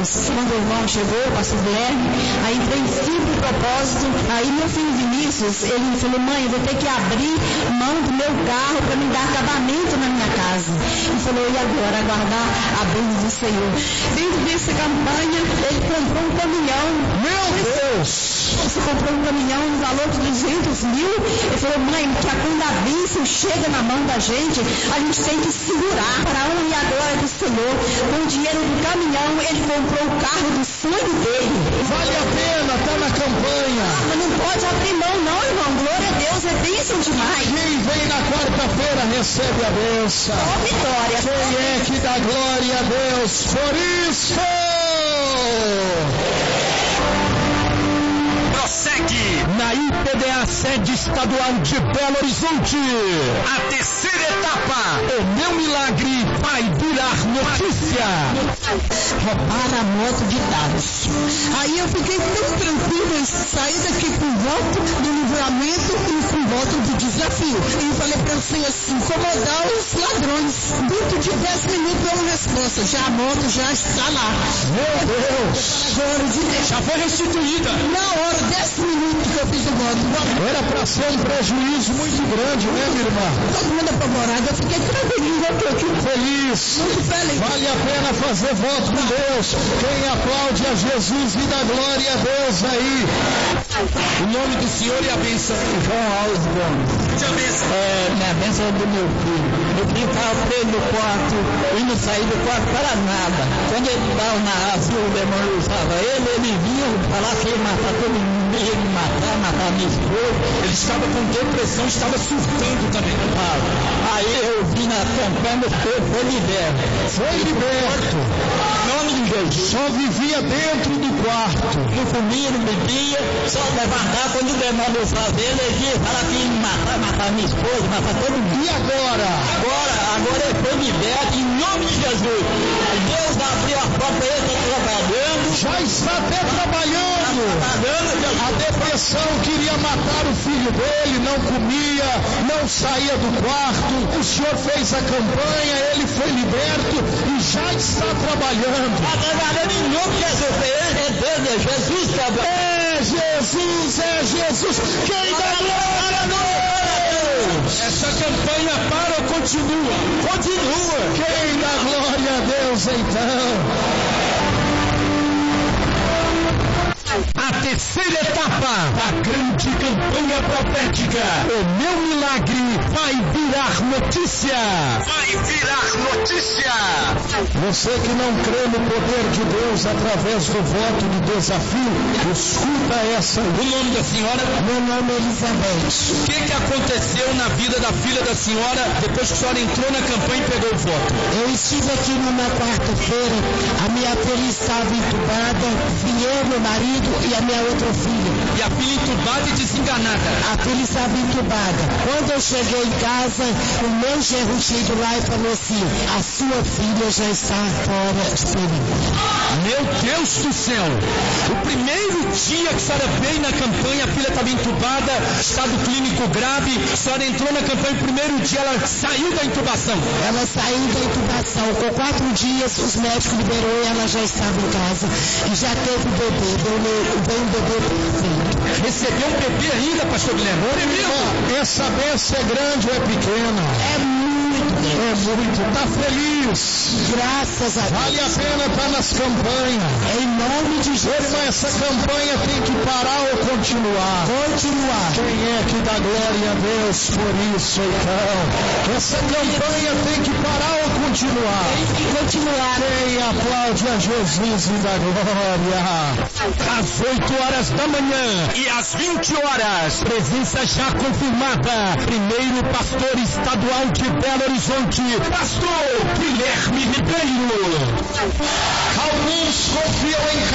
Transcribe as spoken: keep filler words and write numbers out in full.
Deus. Quando o irmão chegou, o pastor Guilherme, aí veio firme propósito. Aí meu filho Vinícius, ele falou: mãe, eu vou ter que abrir mão do meu carro para me dar acabamento na minha casa. Ele falou: e agora? Aguardar a bênção do Senhor. Dentro dessa campanha, ele comprou um caminhão. Meu Deus! Você comprou um caminhão no valor de duzentos mil. Ele falou: mãe, que quando a bênção chega na mão da gente, a gente tem que segurar para a honra e a glória do Senhor. Com o dinheiro do caminhão, ele comprou o carro do sonho dele. Vale a pena, tá na campanha. Ah, mas não pode abrir mão não, irmão. Glória a Deus, é bênção demais. Quem vem na quarta-feira recebe a bênção. Ó vitória. Quem é que dá glória a Deus por isso? Prossegue na I P D A sede estadual de Belo Horizonte a terceira etapa. O meu milagre vai virar notícia. Roubaram a moto de dados. Aí eu fiquei tão tranquila em sair daqui com voto do livramento e com voto do desafio. E eu falei para o Senhor assim: incomodar os ladrões. Dentro de dez minutos deu uma resposta. Já a moto já está lá. Meu Deus! Agora de Deus. Já foi restituída. Na hora, dez minutos que eu fiz o voto. Era para ser um prejuízo muito grande, né, minha irmã? Todo mundo apavorado. Eu fiquei tranquilo, eu tô aqui Feliz. muito feliz. Vale a pena fazer voto com Deus. Quem aplaude a Jesus e dá glória a Deus aí. O nome do Senhor e a bênção. João Alves Gomes. Te a bênção. É, minha bênção é do meu filho. Meu filho estava preso no quarto e não saía do quarto para nada. Quando ele estava na raça, o demônio usava ele, ele vinha falar que ia matar todo mundo, ia me matar, matar minha esposa. Ele estava com depressão, estava surtando também. Ah, aí eu vi na campanha, foi, foi liberto. Foi liberto. Em nome de Jesus. Só vivia dentro do quarto. Não comia, não bebia, só levantar quando o demônio usava ele, ele ia falar que ia me matar, matar minha esposa, matar todo mundo. E agora? Agora, agora ele foi liberto em nome de Jesus. Deus abriu a porta, ele está trabalhando. Já está até trabalhando. A depressão queria matar o filho dele, não comia, não saía do quarto. O Senhor fez a campanha, ele foi liberto e já está trabalhando. Está trabalhando em nome de Jesus. É Deus, é Jesus trabalhando. É Jesus, é Jesus. Quem dá glória a Deus? Essa campanha para ou continua? Continua. Quem dá glória a Deus então? A terceira etapa da grande campanha profética. O meu milagre vai virar notícia. Vai virar notícia. Você que não crê no poder de Deus através do voto de desafio, escuta essa. O nome da senhora? Meu nome é Elizabeth. O que, que aconteceu na vida da filha da senhora depois que a senhora entrou na campanha e pegou o voto? Eu estive aqui numa quarta-feira, a minha filha estava entubada, vim eu, meu marido e a minha outra filha. E a filha entubada e desenganada. A filha estava entubada. Quando eu cheguei em casa, o meu genro chegou lá e falou assim: a sua filha já está fora de perigo. Meu Deus do céu! O primeiro dia que a senhora veio na campanha, a filha estava entubada, estado clínico grave, a senhora entrou na campanha, o primeiro dia ela saiu da intubação. Ela saiu da intubação. Com quatro dias, os médicos liberou e ela já estava em casa. E já teve o bebê. Deu um bebê perfeito. Recebeu um bebê ainda, pastor Guilherme? É mesmo? Essa bênção é grande ou é pequena? É muito grande. É muito. Está feliz? Graças a Deus. Vale a pena estar nas campanhas. Em nome de Jesus. Irmã, essa campanha tem que parar ou continuar? Continuar. Quem é que dá glória a Deus por isso, então? Essa campanha tem que parar ou continuar? Tem que continuar. Quem aplaude a Jesus e dá glória? Às oito horas da manhã e às vinte horas, presença já confirmada. Primeiro pastor estadual de Belo Horizonte, pastor Guilherme Ribeiro. Alguns confiam em